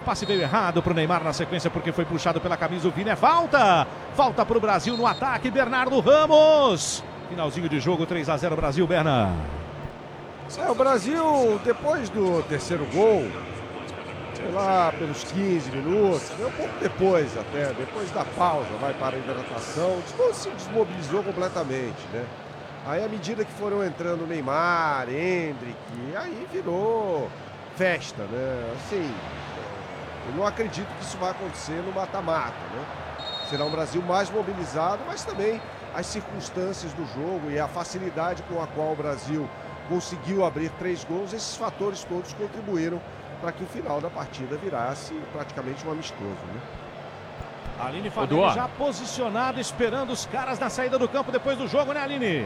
passe veio errado pro Neymar na sequência porque foi puxado pela camisa. O Vini, é falta. Falta pro Brasil no ataque, Bernardo Ramos. Finalzinho de jogo, 3-0 Brasil, Berna. O Brasil, depois do terceiro gol, sei lá, pelos 15 minutos, um pouco depois até, depois da pausa, vai para a hidratação, se desmobilizou completamente, né? Aí, à medida que foram entrando Neymar, Endrick, aí virou festa, né? Assim, eu não acredito que isso vai acontecer no mata-mata, né? Será um Brasil mais mobilizado, mas também as circunstâncias do jogo e a facilidade com a qual o Brasil conseguiu abrir 3 gols, esses fatores todos contribuíram para que o final da partida virasse praticamente um amistoso, né? Aline Fanelli já posicionada, esperando os caras na saída do campo depois do jogo, né, Aline?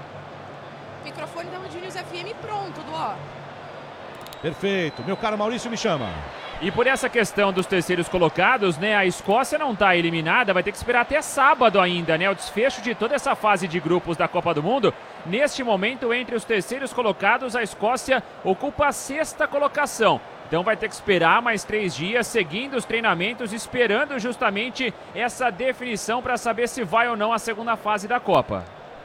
Microfone da Band News FM pronto, Duó. Perfeito. Meu caro Maurício, me chama. E por essa questão dos terceiros colocados, né, a Escócia não está eliminada, vai ter que esperar até sábado ainda, né, o desfecho de toda essa fase de grupos da Copa do Mundo. Neste momento, entre os terceiros colocados, a Escócia ocupa a 6ª colocação. Então vai ter que esperar mais 3 dias, seguindo os treinamentos, esperando justamente essa definição para saber se vai ou não à segunda fase da Copa.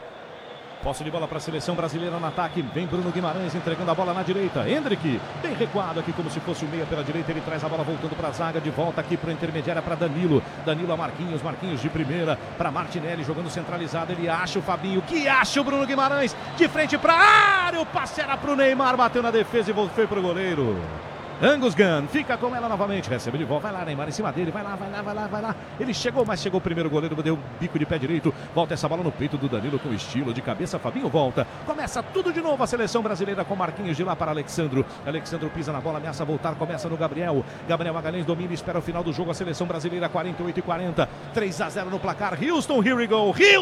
Posse de bola para a seleção brasileira no ataque. Vem Bruno Guimarães entregando a bola na direita. Endrick, bem recuado aqui como se fosse o meia pela direita. Ele traz a bola voltando para a zaga. De volta aqui para a intermediária para Danilo. Danilo a Marquinhos. Marquinhos de primeira para Martinelli jogando centralizado. Ele acha o Fabinho. Que acha o Bruno Guimarães. De frente para a área. O passe era para o Neymar. Bateu na defesa e foi para o goleiro. Angus Gunn fica com ela novamente, recebe de volta, vai lá Neymar em cima dele, vai lá, ele chegou, mas chegou o primeiro goleiro, deu um bico de pé direito, volta essa bola no peito do Danilo com estilo de cabeça, Fabinho volta, começa tudo de novo a seleção brasileira com Marquinhos de lá para Alexandro pisa na bola, ameaça voltar, começa no Gabriel Magalhães domina, espera o final do jogo, a seleção brasileira 48-40, 3-0 no placar, Houston, here we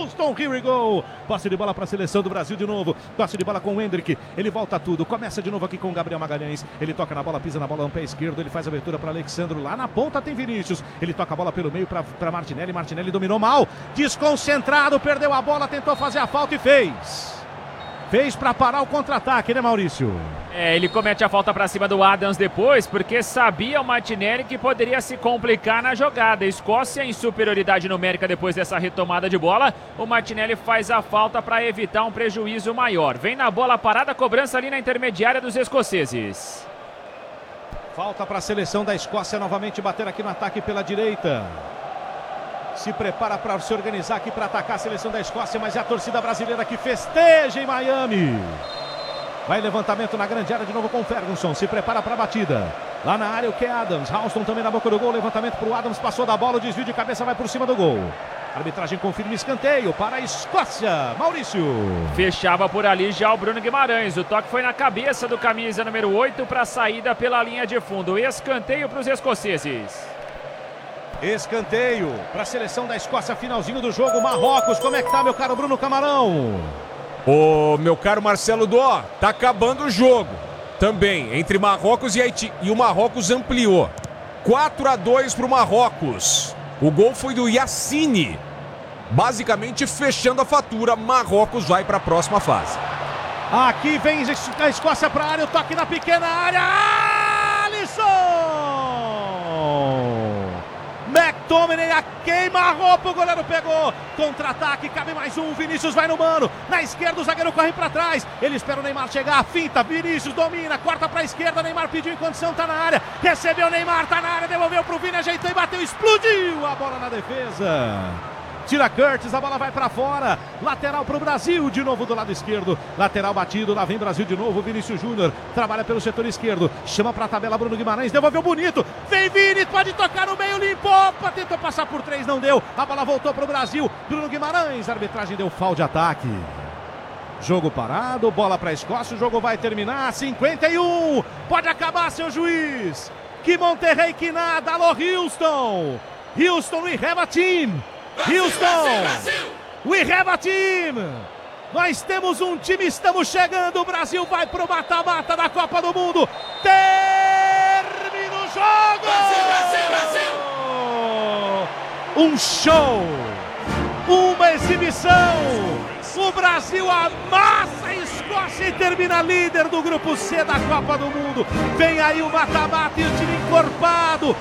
go, posse de bola para a seleção do Brasil de novo, posse de bola com o Endrick, ele volta tudo, começa de novo aqui com o Gabriel Magalhães, ele toca na bola, pisa na bola no pé esquerdo, ele faz a abertura para Alexandro, lá na ponta tem Vinícius, ele toca a bola pelo meio para Martinelli dominou mal, desconcentrado, perdeu a bola, tentou fazer a falta e fez para parar o contra-ataque, né, Maurício? Ele comete a falta para cima do Adams depois, porque sabia o Martinelli que poderia se complicar na jogada. Escócia em superioridade numérica depois dessa retomada de bola. O Martinelli faz a falta para evitar um prejuízo maior. Vem na bola parada, cobrança ali na intermediária dos escoceses. Falta para a seleção da Escócia novamente bater aqui no ataque pela direita. Se prepara para se organizar aqui para atacar a seleção da Escócia, mas é a torcida brasileira que festeja em Miami. Vai levantamento na grande área de novo com o Ferguson. Se prepara para a batida. Lá na área o que é Adams. Houston também na boca do gol. Levantamento para o Adams. Passou da bola. O desvio de cabeça vai por cima do gol. A arbitragem confirma escanteio para a Escócia. Maurício. Fechava por ali já o Bruno Guimarães. O toque foi na cabeça do camisa número 8 para a saída pela linha de fundo. Escanteio para os escoceses. Escanteio para a seleção da Escócia. Finalzinho do jogo. Marrocos. Como é que tá, meu caro Bruno Camarão? Ô, meu caro Marcelo Dó, tá acabando o jogo. Também, entre Marrocos e Haiti. E o Marrocos ampliou. 4-2 pro Marrocos. O gol foi do Yassine. Basicamente fechando a fatura, Marrocos vai para a próxima fase. Aqui vem a Escócia para a área, o toque na pequena área. Alisson! McTominay, a queima-roupa, o goleiro pegou. Contra-ataque, cabe mais um, Vinícius vai no mano. Na esquerda o zagueiro corre para trás. Ele espera o Neymar chegar, a finta, Vinícius domina, corta para a esquerda, Neymar pediu em condição, tá na área. Recebeu o Neymar, tá na área, devolveu pro Vini, ajeitou e bateu, explodiu a bola na defesa. Tira Curtis, a bola vai para fora. Lateral para o Brasil, de novo do lado esquerdo. Lateral batido, lá vem Brasil de novo. Vinícius Júnior trabalha pelo setor esquerdo. Chama para a tabela Bruno Guimarães, devolveu bonito. Vem Vini, pode tocar no meio, limpou. Opa, tentou passar por 3, não deu. A bola voltou para o Brasil. Bruno Guimarães, a arbitragem deu foul de ataque. Jogo parado, bola para a Escócia, o jogo vai terminar. 51, pode acabar, seu juiz. Que Monterrey, que nada. Alô, Houston. Houston, we have a team. Houston, we have a team. Nós temos um time, estamos chegando. O Brasil vai pro mata-mata da Copa do Mundo. Termina o jogo. Brasil. Um show, uma exibição. O Brasil amassa a Escócia e termina líder do grupo C da Copa do Mundo. Vem aí o mata-mata e o time encorpado.